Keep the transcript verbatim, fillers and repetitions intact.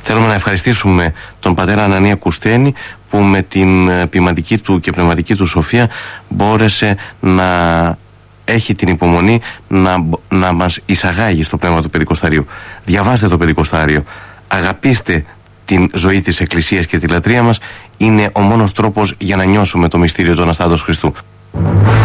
Θέλουμε να ευχαριστήσουμε τον πατέρα Ανανία Κουστένη, που με την ποιηματική του και πνευματική του σοφία μπόρεσε να έχει την υπομονή να, να μας εισαγάγει στο πνεύμα του Πεντηκοσταρίου. Διαβάστε το Πεντηκοστάριο, αγαπήστε την ζωή της Εκκλησίας και τη λατρεία μας. Είναι ο μόνος τρόπος για να νιώσουμε το μυστήριο του Αναστάντος Χριστού.